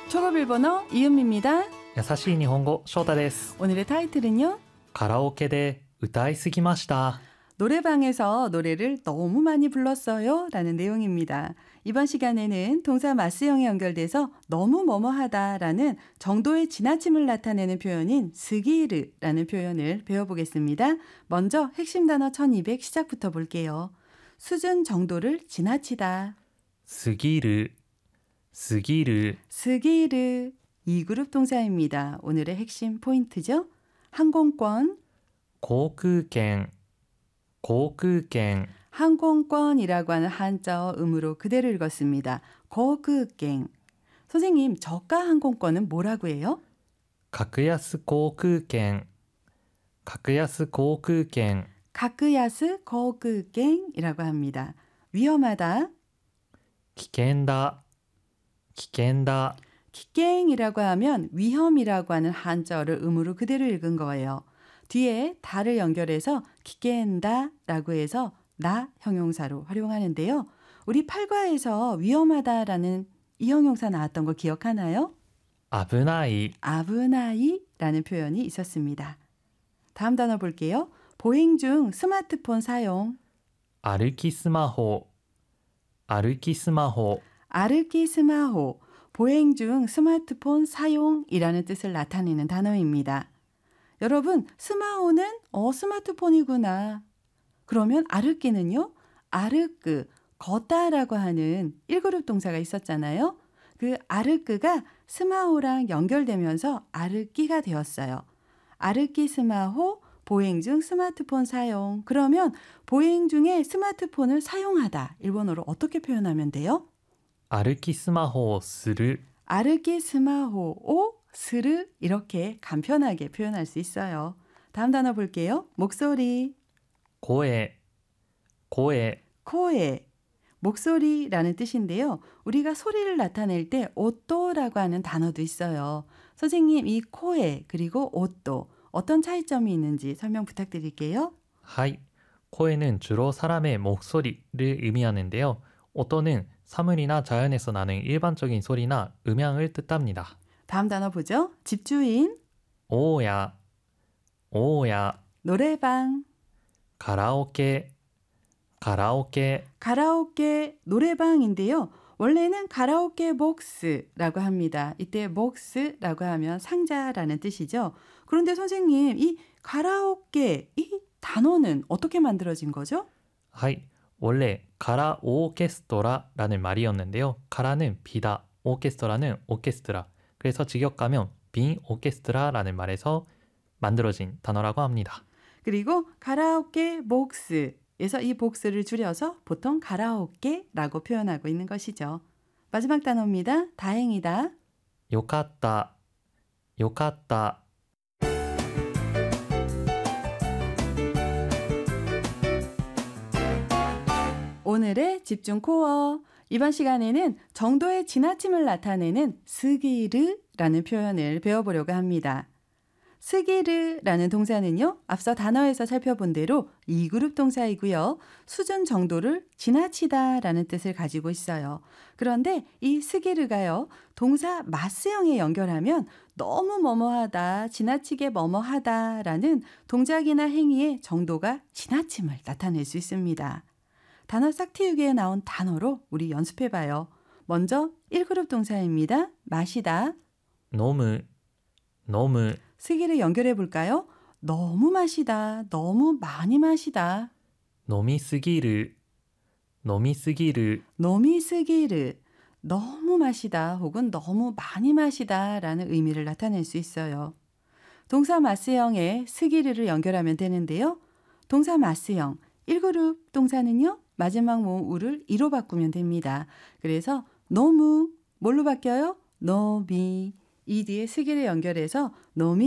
초급 일본어 이은미입니다. 優しい日本語翔太です。 오늘의 타이틀은요. カラオケで歌いすぎました。 노래방에서 노래를 너무 많이 불렀어요 라는 내용입니다. 이번 시간에는 동사 마스형에 연결돼서 너무 뭐뭐하다 라는 정도의 지나침을 나타내는 표현인 스기르라는 표현을 배워보겠습니다. 먼저 핵심 단어 1200 시작부터 볼게요. 수준 정도를 지나치다. すぎる、すぎる、 스기르 2그룹 동사입니다. 오늘의 핵심 포인트죠. 항공권, 航空券、航空券、 항공권이라고 하는 한자어 음으로 그대로 읽었습니다. 고극갱. 선생님, 저가 항공권은 뭐라고 해요? 格安航空券、格安航空券、 가크야스 고극갱이라고 합니다. 위험하다. 危険だ、危険だ、 기갱이라고 하면 위험이라고 하는 한자어를 음으로 그대로 읽은 거예요. 뒤에 다를 연결해서 기겐다라고 해서 나 형용사로 활용하는데요. 우리 8과에서 위험하다라는 이 형용사 나왔던 거 기억하나요? 危ない、 아브나이라는 표현이 있었습니다. 다음 단어 볼게요. 보행 중 스마트폰 사용. 歩きスマホ、歩きスマホ、 아르키 스마호. 보행 중 스마트폰 사용이라는 뜻을 나타내는 단어입니다. 여러분, 스마호는 스마트폰이구나. 그러면 아르끼는요? 아르끄, 걷다라고 하는 1그룹 동사가 있었잖아요. 그 아르끄가 스마호랑 연결되면서 아르끼가 되었어요. 아르끼 스마호, 보행 중 스마트폰 사용. 그러면 보행 중에 스마트폰을 사용하다. 일본어로 어떻게 표현하면 돼요? 歩きスマホをする、 아르끼 스마호오 스르 이렇게 간편하게 표현할 수 있어요. 다음 단어 볼게요. 목소리, 声、声、 코에, 목소리라는 뜻인데요. 우리가 소리를 나타낼 때 오또라고 하는 단어도 있어요. 선생님, 이 코에 그리고 오또 어떤 차이점이 있는지 설명 부탁드릴게요. はい。声는 주로 사람의 목소리를 의미하는데요. 오또는 사물이나 자연에서 나는 일반적인 소리나 음향을 뜻합니다. 다음 단어 보죠. 집주인, 大家、大家、 노래방, カラオケ、カラオケ、 가라오케, 노래방인데요. 원래는 가라오케 복스라고 합니다. 이때 복스라고 하면 상자라는 뜻이죠. 그런데 선생님, 이 가라오케, 이 단어는 어떻게 만들어진 거죠? はい。 원래 가라 오케스트라라는 말이었는데요. 가라는 비다, 오케스트라는 오케스트라. 그래서 직역하면 빈 오케스트라라는 말에서 만들어진 단어라고 합니다. 그리고 가라오케 복스에서 이 복스를 줄여서 보통 가라오케라고 표현하고 있는 것이죠. 마지막 단어입니다. 다행이다. よかった、よかった。 오늘의 집중 코어. 이번 시간에는 정도의 지나침을 나타내는 스기르라는 표현을 배워보려고 합니다. 스기르라는 동사는요, 앞서 단어에서 살펴본 대로 2그룹 동사이고요. 수준 정도를 지나치다라는 뜻을 가지고 있어요. 그런데 이 스기르가요, 동사 마스형에 연결하면 너무 뭐뭐하다, 지나치게 뭐뭐하다라는 동작이나 행위의 정도가 지나침을 나타낼 수 있습니다. 단어 싹틔우기에 나온 단어로 우리 연습해봐요. 먼저 1그룹 동사입니다. 마시다. 飲む、飲む、 스기를 연결해볼까요? 너무 마시다. 너무 많이 마시다. 飲みすぎる、飲みすぎる、 너미 스기르. 너무 마시다 혹은 너무 많이 마시다 라는 의미를 나타낼 수 있어요. 동사 마스형에 스기르를 연결하면 되는데요. 동사 마스형 1그룹 동사는요. 마지막 모음 우를 이로 바꾸면 됩니다. 그래서 너무 뭘로 바뀌어요? 너미. 이 뒤에 스기를 연결해서 너미